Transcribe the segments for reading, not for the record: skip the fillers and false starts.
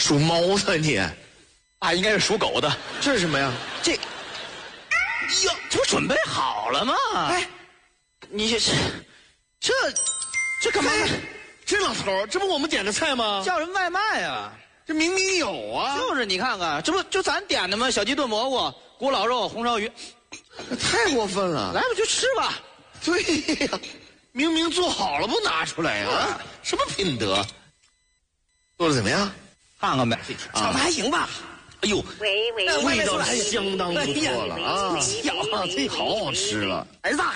属猫的你， 爸应该是属狗的。 这是什么呀？ 这，哟，这不准备好了吗？ 哎， 你这干嘛？ 这老头儿，这不我们点的菜吗？ 叫人外卖啊！ 这明明有啊！ 就是你看看，这不就咱点的吗？小鸡炖蘑菇、古老肉、红烧鱼， 太过分了！ 来吧，就吃吧。 对呀，明明做好了不拿出来呀？什么品德？做的怎么样？ 看看呗， 炒的还行吧？ 哎呦，味道还相当不错了啊！这好好吃了， 儿子。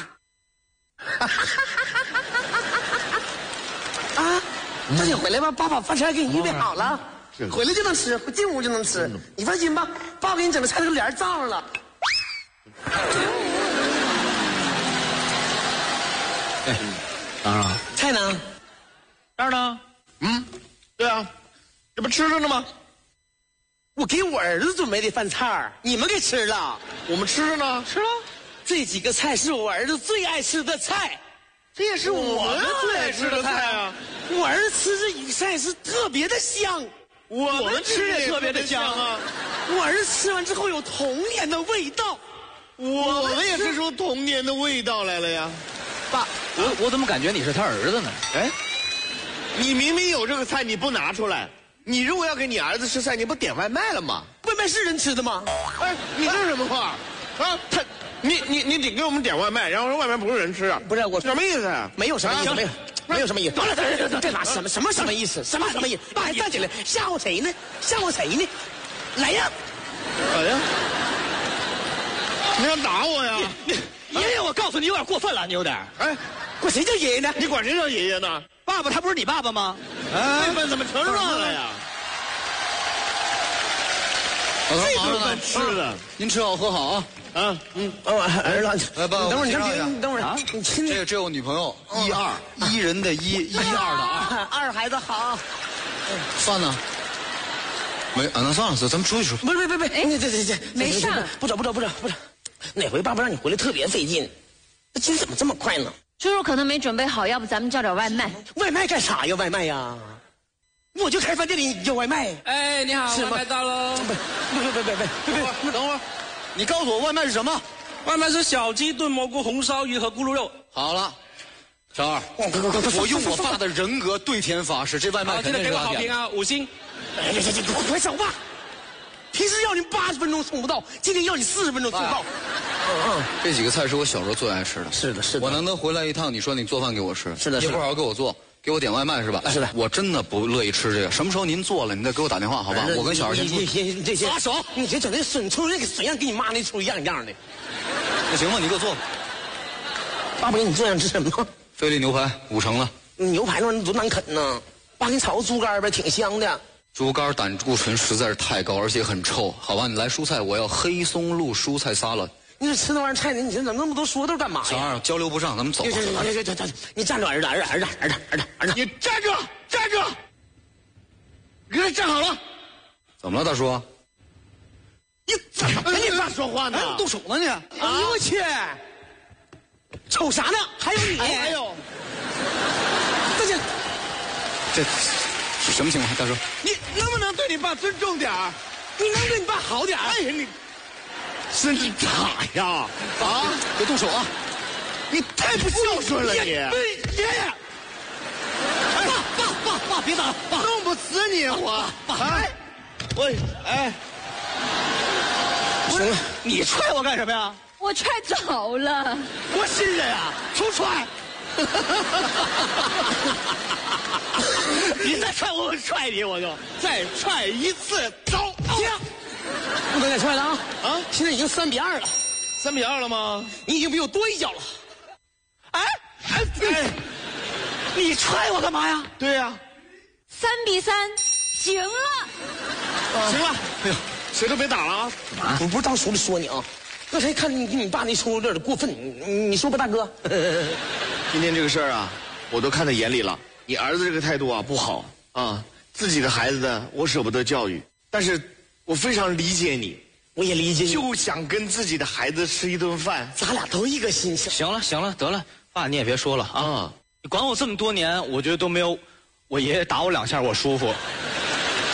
啊，赶紧回来吧，爸把饭菜给你预备好了，回来就能吃，进屋就能吃。你放心吧，爸给你整的菜都脸罩上了。 哎，当然， 菜呢？ 这儿呢？ 对啊，这不吃着呢吗？ 我给我儿子准备的饭菜，你们给吃了？ 我们吃着呢， 吃了。这几个菜是我儿子最爱吃的菜， 这也是我们最爱吃的菜啊！ 我儿子吃这几个菜是特别的香， 我们吃也特别的香啊！ 我儿子吃完之后有童年的味道， 我们也吃出童年的味道来了呀！ 爸，我怎么感觉你是他儿子呢？ 哎，你明明有这个菜，你不拿出来。你如果要给你儿子吃菜，你不点外卖了吗？ 外卖是人吃的吗？ 哎，你这是什么话啊？你得给我们点外卖，然后说外卖不是人吃啊？ 不是我什么意思啊？ 没有什么意思，没有什么意思。完了，这哪什么意思？什么意思？爸还站起来吓唬谁呢？吓唬谁呢？来呀！ 哎呀，你想打我呀？ 爷爷，我告诉你有点过分了，你有点。 哎， 管谁叫爷爷呢？ 你管谁叫爷爷呢？ 爸爸他不是你爸爸吗？ 辈分怎么承认了呀？ 这顿饭吃的， 您吃好喝好啊！ 儿子， 来爸， 等会儿你先先等会儿，你亲这我女朋友一人的一二的二， 二孩子好。 饭呢？没啊，那算了，咱们出去吃。 不，这没事， 不找。哪回爸爸让你回来特别费劲，那今儿怎么这么快呢？ 猪肉可能没准备好，要不咱们叫点外卖？ 外卖干啥呀？外卖呀？我就开饭店里，你叫外卖？ 哎，你好，外卖到喽！ 别， 等会儿，你告诉我外卖是什么？ 外卖是小鸡炖蘑菇、红烧鱼和咕噜肉。 好了，小二，我用我爸的人格对天发誓，这外卖肯定是他点的。 好，记得给我好评啊，5星。 哎，快走吧！平时要你80分钟送不到，今天要你40分钟送到。 这几个菜是我小时候最爱吃的。是的。我难得回来一趟，你说你做饭给我吃， 是的， 你不好好给我做，给我点外卖是吧？ 是的。 我真的不乐意吃这个。什么时候您做了，你再给我打电话好吧？我跟小二先出去。 你这些撒手！ 你这整的损出那个怎样跟你妈那出一样的？ 那行吧，你给我做吧。 爸给你做样吃什么？ 菲力牛排5成了。 牛排那玩意儿多难啃呢。爸给你炒个猪肝呗，挺香的。 猪肝胆固醇实在是太高，而且很臭。好吧，你来蔬菜，我要黑松露蔬菜沙拉。 你这吃那玩意儿菜，你这怎么那么多说头干嘛呀？ 小二交流不上，咱们走吧。 你站住，儿子！ 你站住！你给他站好了。 怎么了，大叔？ 你怎么跟你爸说话呢？ 动手呢你？ 哎呦我去！瞅啥呢？还有你！ 哎呦！ 这什么情况，大叔？ 你能不能对你爸尊重点儿？ 你能对你爸好点儿？ 哎呀，你真是傻呀！ 别动手啊！ 你太不孝顺了，你！爷爷！ 爸，别打了！爸， 弄不死你我！ 行了， 你踹我干什么呀？ 我踹走了。 我信任啊！重踹！你再踹我踹你，我就再踹一次，走！ 停！不能再踹了啊！现在已经3比2了 ，3比2了吗？ 你已经比我多一脚了。 哎， 你踹我干嘛呀？ 对呀 ，3比3，行了。 行了，哎呦，谁都别打了啊！ 我不是当手里说你啊，刚才看你爸那出有点过分，你说吧，大哥。 今天这个事儿啊，我都看在眼里了。你儿子这个态度啊不好啊，自己的孩子呢，我舍不得教育，但是我非常理解你， 我也理解你， 就想跟自己的孩子吃一顿饭， 咱俩都一个心思。 行了，得了，爸你也别说了啊！你管我这么多年，我觉得都没有我爷爷打我2下我舒服。